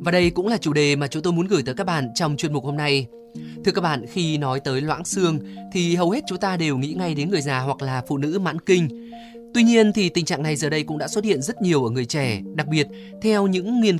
Và đây cũng là chủ đề mà chúng tôi muốn gửi tới các bạn trong chuyên mục hôm nay. Thưa các bạn, khi nói tới loãng xương thì hầu hết chúng ta đều nghĩ ngay đến người già hoặc là phụ nữ mãn kinh. Tuy nhiên thì tình trạng này giờ đây cũng đã xuất hiện rất nhiều ở người trẻ, đặc biệt theo những nghiên